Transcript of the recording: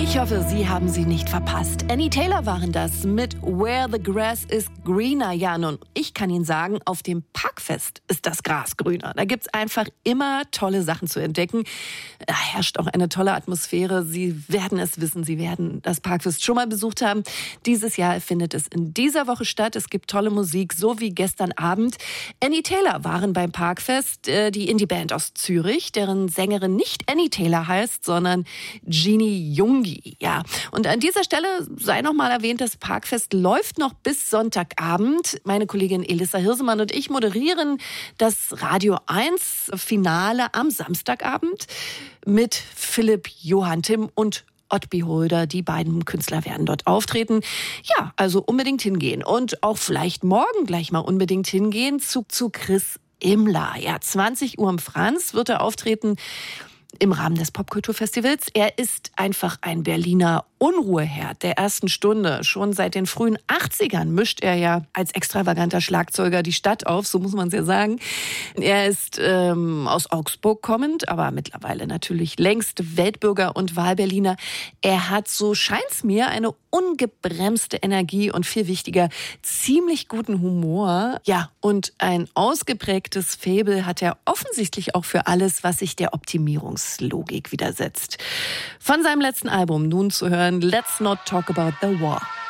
Ich hoffe, Sie haben sie nicht verpasst. Annie Taylor waren das mit Where the Grass is Greener. Ja, nun, ich kann Ihnen sagen, auf dem Parkfest ist das Gras grüner. Da gibt's einfach immer tolle Sachen zu entdecken. Da herrscht auch eine tolle Atmosphäre. Sie werden es wissen, Sie werden das Parkfest schon mal besucht haben. Dieses Jahr findet es in dieser Woche statt. Es gibt tolle Musik, so wie gestern Abend. Annie Taylor waren beim Parkfest, die Indie-Band aus Zürich, deren Sängerin nicht Annie Taylor heißt, sondern Genie Jungi. Ja, und an dieser Stelle sei noch mal erwähnt, das Parkfest läuft noch bis Sonntagabend. Meine Kollegin Elissa Hirsemann und ich moderieren das Radio 1 Finale am Samstagabend mit Philipp, Johann Timm und Ottbi Holder. Die beiden Künstler werden dort auftreten. Ja, also unbedingt hingehen. Und auch vielleicht morgen gleich mal unbedingt hingehen zu Chris Immler. Ja, 20 Uhr im Franz wird er auftreten im Rahmen des Popkulturfestivals. Er ist einfach ein Berliner Unruheherd der ersten Stunde. Schon seit den frühen 80ern mischt er ja als extravaganter Schlagzeuger die Stadt auf, so muss man es ja sagen. Er ist aus Augsburg kommend, aber mittlerweile natürlich längst Weltbürger und Wahlberliner. Er hat, so scheint's mir, eine ungebremste Energie und viel wichtiger, ziemlich guten Humor. Ja, und ein ausgeprägtes Faible hat er offensichtlich auch für alles, was sich der Optimierungslogik widersetzt. Von seinem letzten Album nun zu hören, Let's Not Talk About the War.